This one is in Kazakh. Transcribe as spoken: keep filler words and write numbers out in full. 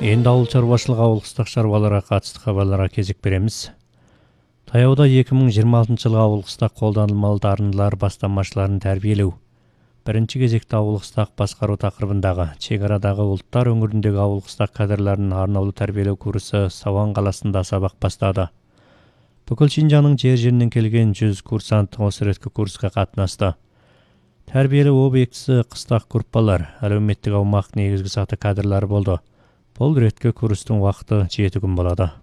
Енді ауыл шаруашылығы ауылдық шаруаларға қатысты хабарларға кезек береміз. Таяуда екі мың жиырма алтыншы жылғы ауылдық қолданылмалы дарындылар бастамашыларын тәрбиелеу. Бірінші кезекте ауылдық басқару тақырыбындағы шекарадағы ұлттар өңіріндегі ауылдық кадрларын арнаулы тәрбиелеу курсы Сауан қаласында сабақ бастады. Бүкіл Шинжаңның жер-жерінен келген жүз курсант осы реткі курсқа қатынасты. Тәрбиелеу объектісі қыстақ группалар, әлеуметтік аумақ негізгі саты кадрлары болды. Бұл реткі курстың уақыты жеті күн болады.